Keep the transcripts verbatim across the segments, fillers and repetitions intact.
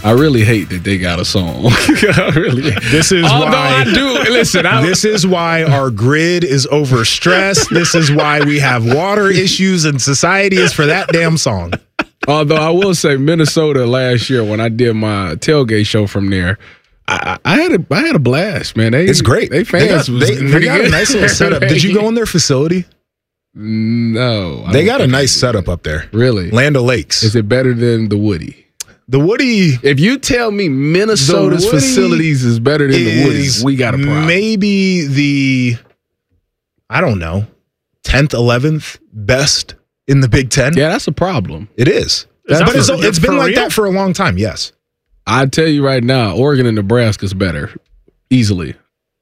I really hate that they got a song. I really, this is although why I do listen. I, this is why our grid is overstressed. This is why we have water issues in society. Is for that damn song. Although I will say, Minnesota last year when I did my tailgate show from there, I, I had a I had a blast, man. They, it's great. They fans they got, they, they got a nice little setup. Did you go in their facility? No, I they got a nice setup up there. Really, Land O'Lakes. Is it better than the Woody? The Woody. If you tell me Minnesota's Woody facilities is better than the Woody, we got a problem. Maybe the, I don't know, tenth, eleventh best in the Big Ten. Yeah, that's a problem. It is. is but it's, for, it's been like real? that for a long time. Yes. I tell you right now, Oregon and Nebraska is better, easily.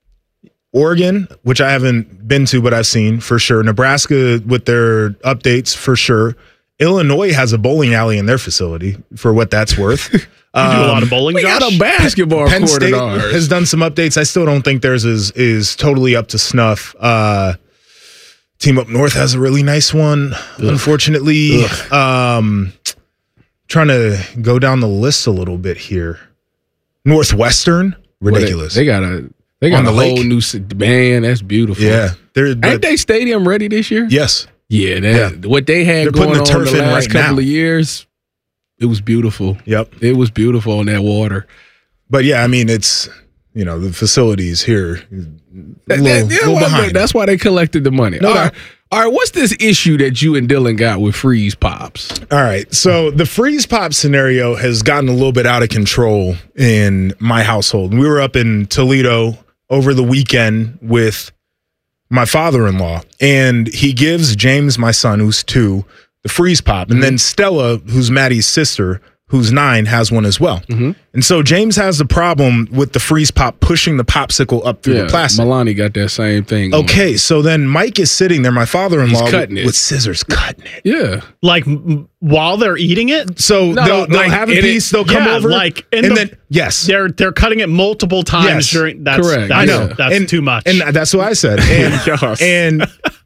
Oregon, which I haven't been to, but I've seen for sure. Nebraska with their updates for sure. Illinois has a bowling alley in their facility for what that's worth. You um, do a lot of bowling. We Josh? got a basketball Penn court State in ours. has done some updates. I still don't think theirs is is totally up to snuff. Uh, Team Up North has a really nice one. Ugh. Unfortunately, Ugh. um, trying to go down the list a little bit here. Northwestern, ridiculous. Well, they, they got a they got On a the whole lake. new man. That's beautiful. Yeah, they're, ain't they stadium ready this year? Yes. Yeah, that, yeah. What they had They're going putting the turf on the in last right couple now. of years, it was beautiful. Yep, it was beautiful on that water. But yeah, I mean, it's you know the facilities here. A little, that, yeah, little well, behind. That's why they collected the money. No, all right, all right. What's this issue that you and Dylan got with Freeze Pops? All right, so the Freeze Pop scenario has gotten a little bit out of control in my household. We were up in Toledo over the weekend with my father-in-law, and he gives James, my son, who's two, the Freeze Pop, and mm-hmm. then Stella, who's Maddie's sister, who's nine, has one as well. Mm-hmm. And so James has the problem with the Freeze Pop pushing the popsicle up through yeah, the plastic. Milani got that same thing. Okay, so then Mike is sitting there, my father-in-law, He's cutting with, it. with scissors cutting it. Yeah. Like m- while they're eating it? So no, they'll, they'll like, have a piece, they'll come yeah, over, like, and the, then, yes. They're they're cutting it multiple times yes. during, that's, Correct. That's, I know. That's and, too much. And that's what I said. And, and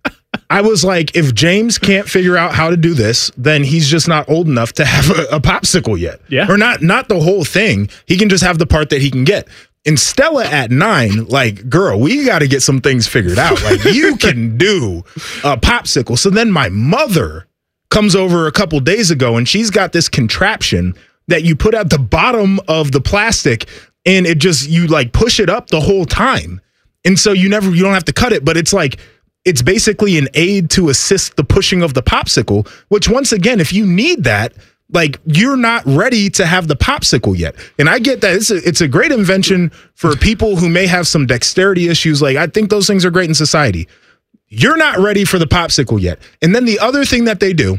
I was like, if James can't figure out how to do this, then he's just not old enough to have a, a popsicle yet. Yeah. Or not, not the whole thing. He can just have the part that he can get. And Stella at nine, like, girl, we got to get some things figured out. Like, you can do a popsicle. So then my mother comes over a couple days ago, and she's got this contraption that you put at the bottom of the plastic, and it just, you like push it up the whole time. And so you never, you don't have to cut it, but it's like, it's basically an aid to assist the pushing of the popsicle, which once again, if you need that, like you're not ready to have the popsicle yet. And I get that it's a, it's a great invention for people who may have some dexterity issues. Like I think those things are great in society. You're not ready for the popsicle yet. And then the other thing that they do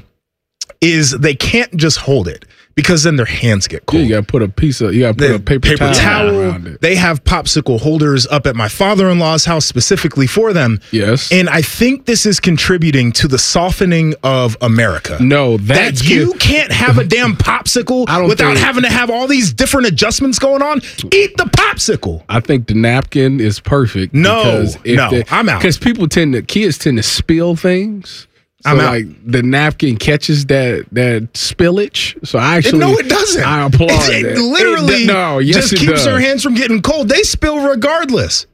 is they can't just hold it because then their hands get cold. Yeah, you got to put a piece of, you got to put the a paper, paper towel, towel around it. They have popsicle holders up at my father-in-law's house specifically for them. Yes. And I think this is contributing to the softening of America. No, that's that you can't have a damn popsicle I don't without think, having to have all these different adjustments going on. Eat the popsicle. I think the napkin is perfect. No, because if no, they, I'm out. Because people tend to, kids tend to spill things. So I'm out. Like the napkin catches that that spillage. So I actually no, it doesn't. I applaud it, that. It literally it, no, yes, just it keeps does. their hands from getting cold. They spill regardless.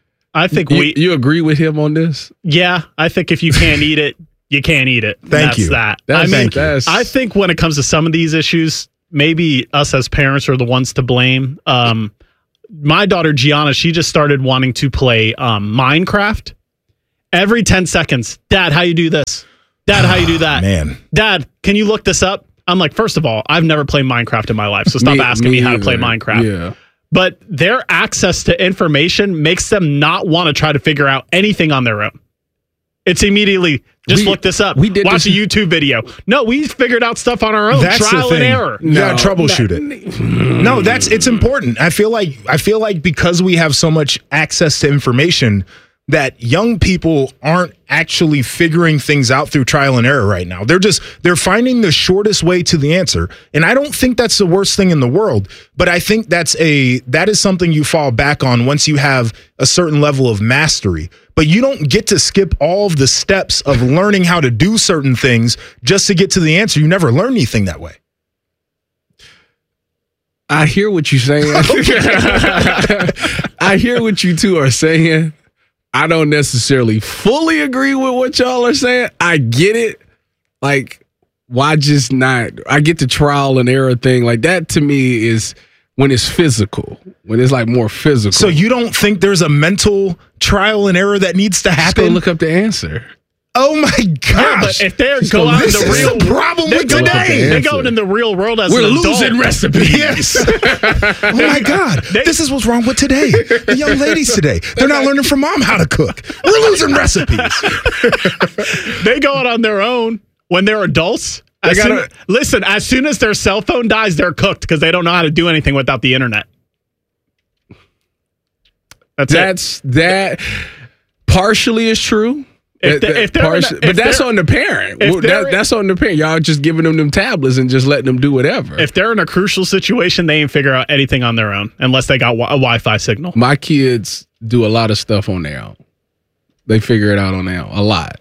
I think you, we. You agree with him on this? Yeah, I think if you can't eat it, you can't eat it. Thank that's you. That. That's, I mean, that's, I think when it comes to some of these issues, maybe us as parents are the ones to blame. Um, my daughter Gianna, she just started wanting to play um, Minecraft. Every ten seconds, Dad, how you do this? Dad, how you do that? Man. Dad, can you look this up? I'm like, first of all, I've never played Minecraft in my life, so stop me, asking me, me how either. to play Minecraft. Yeah. But their access to information makes them not want to try to figure out anything on their own. It's immediately, just we, look this up. We did Watch this. a YouTube video. No, we figured out stuff on our own. That's Trial the and thing. error. You gotta No, troubleshoot that, it. No, that's it's important. I feel like I feel like because we have so much access to information that young people aren't actually figuring things out through trial and error right now. They're just they're finding the shortest way to the answer. And I don't think that's the worst thing in the world, but I think that's a that is something you fall back on once you have a certain level of mastery. But you don't get to skip all of the steps of learning how to do certain things just to get to the answer. You never learn anything that way. I hear what you're saying. I hear what you two are saying. I don't necessarily fully agree with what y'all are saying. I get it. Like, why just not? I get the trial and error thing. Like, that to me is when it's physical, when it's like more physical. So you don't think there's a mental trial and error that needs to Just happen? go look up the answer. Oh my Yeah, gosh! but if they're So go out in this the is real the problem they with go, today. They go in the real world as We're an adult. losing recipes. Yes. Oh my God! They- this is what's wrong with today. The young ladies today, they're not learning from mom how to cook. We're losing recipes. They go out on their own when they're adults. As They soon- gotta- listen, as soon as their cell phone dies, they're cooked because they don't know how to do anything without the internet. That's, it. That's that partially is true. If That- they- that if they're in a- partially- if but that's they're- on the parent. if Well, they're- that, that's on the parent. Y'all just giving them them tablets and just letting them do whatever. If they're in a crucial situation, they ain't figure out anything on their own unless they got wi- a Wi-Fi signal. My kids do a lot of stuff on their own. They figure it out on their own a lot.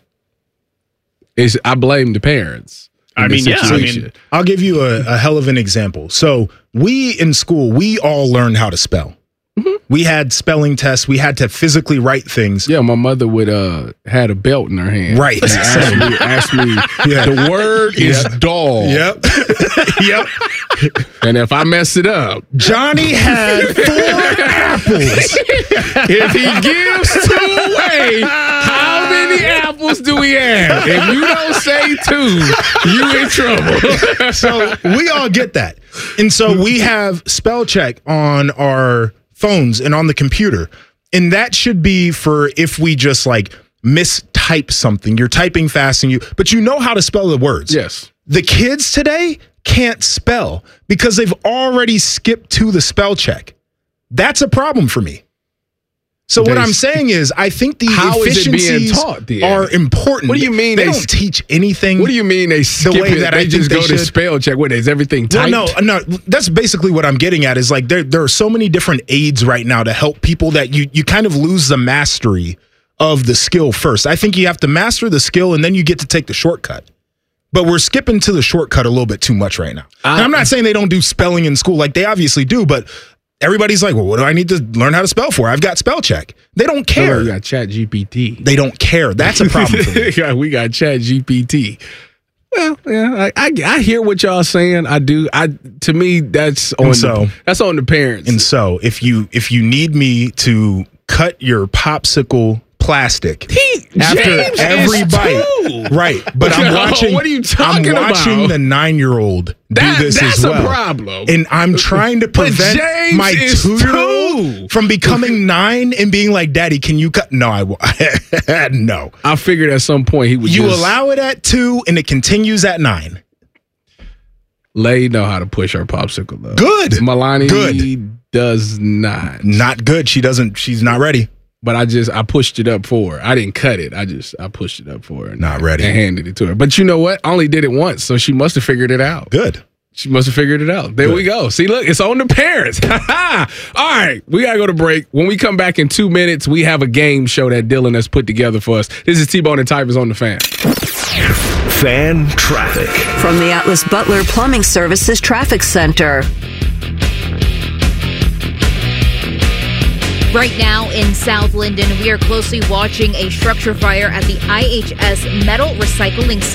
It's, I blame the parents. in I this mean, yeah, I situation. mean- I'll give you a, a hell of an example. So we in school, we all learned how to spell. We had spelling tests. We had to physically write things. yeah, my mother would uh had a belt in her hand. Right. And ask me, ask me Yeah. the word is Yeah. dog. Yep. Yep. And if I mess it up, Johnny had four apples. if he gives two away, how many apples do we have? If you don't say two, you in trouble. So we all get that. And so we have spell check on our phones and on the computer. And that should be for if we just like mistype something. You're typing fast and you, but you know how to spell the words. Yes. The kids today can't spell because they've already skipped to the spell check. That's a problem for me. So what They- I'm saying is, I think the How is it being efficiencies taught, then? are important. What do you mean They, they don't s- teach anything? What do you mean they skip way it? that they I think just they go to should? spell check. What is everything Well, typed? no, no. That's basically what I'm getting at. Is like there there are so many different aids right now to help people that you you kind of lose the mastery of the skill first. I think you have to master the skill and then you get to take the shortcut. But we're skipping to the shortcut a little bit too much right now. And I'm not saying they don't do spelling in school, like they obviously do, but everybody's like, well, what do I need to learn how to spell for? I've got spell check. They don't care. We got Chat G P T. They don't care. That's a problem for me. Yeah, we got Chat G P T. Well, yeah, I, I I hear what y'all saying. I do. I to me that's on so- the, that's on the parents. And so if you if you need me to cut your popsicle plastic after James every is bite, two. right? But I'm Yo, watching. what are you talking I'm watching about? the nine-year-old That- do this that's as a well. problem. And I'm trying to But prevent James my is two-year-old two. from becoming nine and being like, "Daddy, can you cut?" No, I won't. No. I figured at some point he would. You just allow it at two, and it continues at nine. Lay know how to push her popsicle though. Good. Milani Good. does not. Not good. She doesn't. She's not ready. But I just I pushed it up for her. I didn't cut it. I just I pushed it up for her. And, Not ready. And handed it to her. But you know what? I only did it once, so she must have figured it out. Good. She must have figured it out. There Good. we go. See, look, it's on the parents. All right, we gotta go to break. When we come back in two minutes, we have a game show that Dylan has put together for us. This is T-Bone and Tyvus on the Fan. Fan traffic. From the Atlas Butler Plumbing Services Traffic Center. Right now in South Linden, we are closely watching a structure fire at the I H S Metal Recycling Center.